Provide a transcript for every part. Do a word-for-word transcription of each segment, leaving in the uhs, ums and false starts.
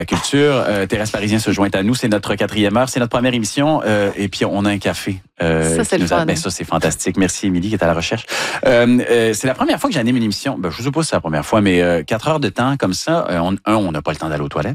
La culture, euh, Thérèse Parisien se joint à nous. C'est notre quatrième heure. C'est notre première émission. Euh, et puis, on a un café. Euh, ça, c'est le fun. Ben, ça, c'est fantastique. Merci, Émilie, qui est à la recherche. Euh, euh, c'est la première fois que j'anime une émission. Ben, je ne sais pas si c'est la première fois, mais euh, quatre heures de temps comme ça. Euh, on, un, on n'a pas le temps d'aller aux toilettes.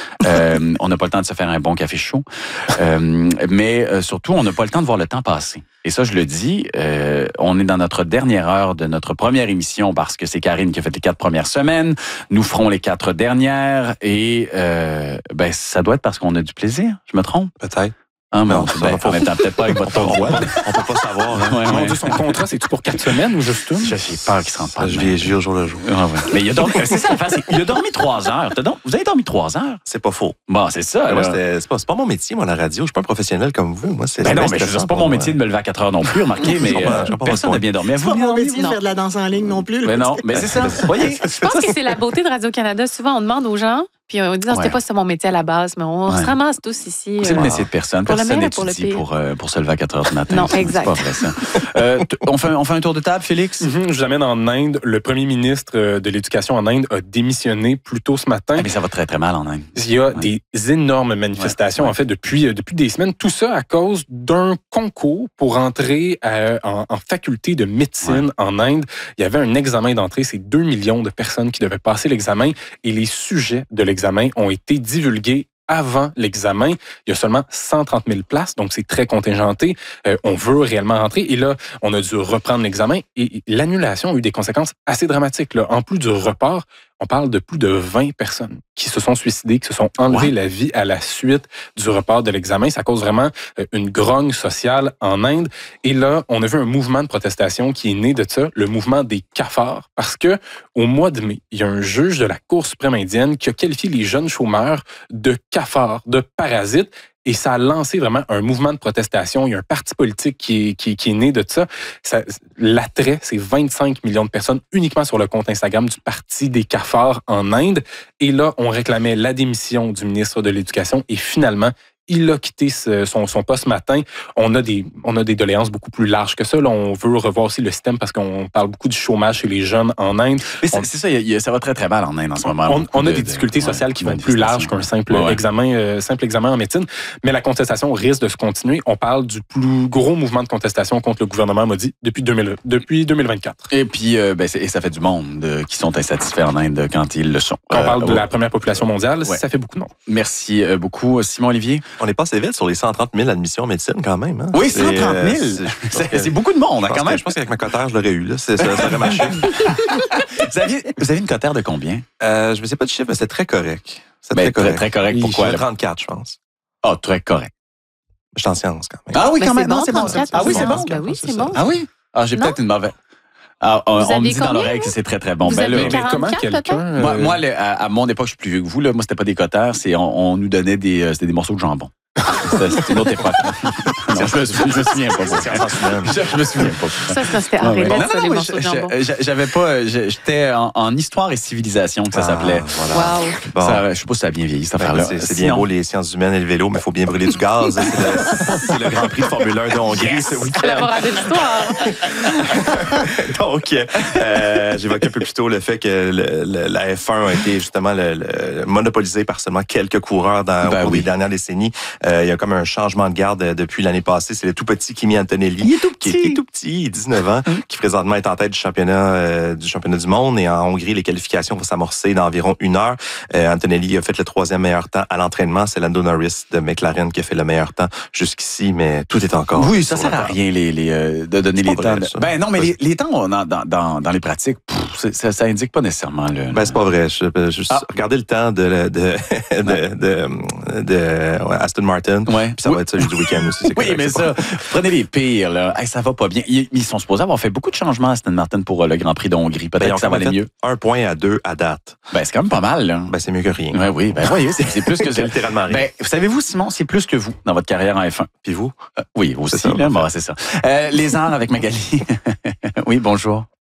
euh, on n'a pas le temps de se faire un bon café chaud. Euh, mais euh, surtout, on n'a pas le temps de voir le temps passer. Et ça, je le dis, euh, on est dans notre dernière heure de notre première émission parce que c'est Karine qui a fait les quatre premières semaines. Nous ferons les quatre dernières et euh, ben ça doit être parce qu'on a du plaisir. Je me trompe? Peut-être. Ah, mais on, ben, en même temps, peut-être pas avec votre voix. On peut pas savoir. Hein. Ouais, Mon ouais. Dieu, son contrat, c'est-tu pour quatre semaines ou juste une? J'ai peur qu'il se rende pas. Je vis au jour le jour. Ah, ouais. Mais il a dormi, c'est ça l'affaire, c'est il a dormi trois heures. Donc, vous avez dormi trois heures? C'est pas faux. Bon, c'est ça. Moi, c'est pas, pas mon métier, moi, la radio. Je suis pas un professionnel comme vous. Moi, c'est ben non, mais je c'est pas mon métier de me lever à quatre heures non plus, remarquez, mais euh, personne n'a bien dormi. C'est pas mon métier de faire de la danse en ligne non plus. Mais non, mais c'est ça. Voyez. Je pense que c'est la beauté de Radio-Canada. Souvent, on demande aux gens, puis on dit, non, c'était pas ça mon métier à la base, mais on se ramasse tous ici. C'est le métier de personne. Personne n'étudie pour, pour se lever à quatre heures du matin. Non, exact. C'est pas vrai, ça. euh, on, fait, on fait un tour de table, Félix? Mm-hmm. Je vous amène en Inde. Le premier ministre de l'Éducation en Inde a démissionné plus tôt ce matin. Ah, mais ça va très, très mal en Inde. Il y a ouais. des énormes manifestations, ouais, ouais. en fait, depuis, depuis des semaines. Tout ça à cause d'un concours pour entrer à, en, en faculté de médecine ouais. en Inde. Il y avait un examen d'entrée. C'est deux millions de personnes qui devaient passer l'examen et les sujets de l'examen ont été divulgués avant l'examen. Il y a seulement cent trente mille places, donc c'est très contingenté. Euh, on veut réellement rentrer. Et là, on a dû reprendre l'examen et l'annulation a eu des conséquences assez dramatiques. Là. En plus du report, on parle de plus de vingt personnes qui se sont suicidées, qui se sont enlevées ouais. la vie à la suite du report de l'examen. Ça cause vraiment une grogne sociale en Inde. Et là, on a vu un mouvement de protestation qui est né de ça, le mouvement des cafards, parce que au mois de mai, il y a un juge de la Cour suprême indienne qui a qualifié les jeunes chômeurs de cafards, de parasites. Et ça a lancé vraiment un mouvement de protestation. Il y a un parti politique qui est, qui, qui est né de ça. ça L'attrait, c'est vingt-cinq millions de personnes uniquement sur le compte Instagram du Parti des cafards en Inde. Et là, on réclamait la démission du ministre de l'Éducation. Et finalement, il a quitté ce, son, son poste ce matin. On a des, on a des doléances beaucoup plus larges que ça. Là, on veut revoir aussi le système parce qu'on parle beaucoup du chômage chez les jeunes en Inde. Mais c'est, on, c'est ça, il y a, ça va très, très mal en Inde en ce moment. On, on a de, des difficultés de, sociales ouais, qui vont plus larges qu'un simple, ouais. examen, euh, simple examen en médecine. Mais la contestation risque de se continuer. On parle du plus gros mouvement de contestation contre le gouvernement, m'a dit, depuis, deux mille, depuis deux mille vingt-quatre. Et puis, euh, ben, et ça fait du monde euh, qui sont insatisfaits en Inde quand ils le sont. Quand on parle euh, de la première population mondiale, ouais. ça fait beaucoup de monde. Merci euh, beaucoup, Simon-Olivier. On est passé vite sur les cent trente mille admissions en médecine quand même. Hein? Oui, cent trente mille! Euh, c'est, c'est, c'est beaucoup de monde, hein, quand même. Je pense qu'avec ma cotère, je l'aurais eu. Là. C'est, ça, ça aurait marché. vous, aviez, vous avez une cotère de combien? Euh, je ne sais pas du chiffre, mais c'est très correct. C'est ben, très correct. Très, très correct. Pourquoi? trente-quatre, je pense. Ah, oh, très correct. Je suis en sciences quand même. Ah oui, quand ben, même. C'est non, bon, c'est bon. C'est... Ah oui, c'est bon. Ben oui, c'est bon. Ah oui? Ah, j'ai non? peut-être une mauvaise... Ah, on, on me dit dans l'oreille que c'est très, très bon. Vous ben, avez là, mais comment quelqu'un... Euh... Moi, moi le, à, à mon époque, je suis plus vieux que vous. Là, moi, c'était pas des cotères. C'est, on, on nous donnait des, c'était des morceaux de jambon. C'était, c'était une autre époque. Non, je, me, je me souviens pas. Je, je me souviens pas. Ça, ça c'était en ouais, ouais. ça, les morceaux de jambon. J'avais pas... J'étais en, en histoire et civilisation que ça ah, s'appelait. Voilà. Wow. Bon. Ça, je sais pas si ça a bien vieilli, cette ben, affaire-là. C'est, c'est bien beau, les sciences humaines et le vélo, mais il faut bien brûler du gaz. C'est le, c'est le Grand Prix de Formule un de Hongrie yes, ce week-end. C'est la morale de l'histoire. Donc, euh, j'évoquais un peu plus tôt le fait que le, le, la F un a été justement le, le, monopolisée par seulement quelques coureurs dans, ben au cours oui. des dernières décennies. Euh, il y a comme un changement de garde depuis l'année passée. C'est le tout petit Kimi Antonelli. Il est tout petit. Qui est, qui est tout petit, il a dix-neuf ans, mmh. qui présentement est en tête du championnat, euh, du championnat du monde. Et en Hongrie, les qualifications vont s'amorcer dans environ une heure. Euh, Antonelli a fait le troisième meilleur temps à l'entraînement. C'est Lando Norris de McLaren qui a fait le meilleur temps jusqu'ici, mais tout est encore... Oui, ça sert à rien les, les, euh, de donner les temps. Vrai, de... Ben non, mais les, les temps dans, dans, dans, dans les pratiques, pff, ça, ça indique pas nécessairement le... Ben c'est pas vrai. Je, je, ah. Regardez le temps de, de, de, de, de, de ouais, Aston Martin, ouais. puis ça oui. va être celui du week-end aussi. C'est oui, correct, mais c'est ça, prenez les pires, là. Hey, ça va pas bien. Ils, ils sont supposés avoir fait beaucoup de changements à Aston Martin pour euh, le Grand Prix de Hongrie. Peut-être ben, que ça va aller mieux. Un point à deux à date. Ben, c'est quand même pas mal, là. Ben, c'est mieux que rien. Ouais, oui, ben, voyez, c'est, c'est plus que... c'est littéralement rien. Ben, savez-vous, Simon, c'est plus que vous dans votre carrière en F un. Puis vous? Euh, oui, aussi, c'est ça, là. Bon, c'est ça. Euh, les arts avec Magali. Oui, bonjour.